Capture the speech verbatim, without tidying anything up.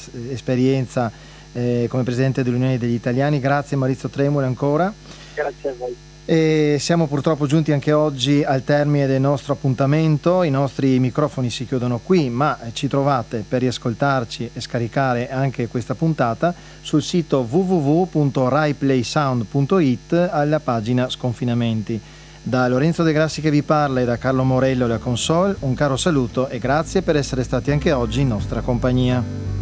esperienza eh, come presidente dell'Unione degli Italiani. Grazie Maurizio Tremoli ancora. Grazie a voi. E siamo purtroppo giunti anche oggi al termine del nostro appuntamento. I nostri microfoni si chiudono qui, ma ci trovate per riascoltarci e scaricare anche questa puntata sul sito w w w punto rai play sound punto i t alla pagina Sconfinamenti. Da Lorenzo De Grassi che vi parla e da Carlo Morello la console, un caro saluto e grazie per essere stati anche oggi in nostra compagnia.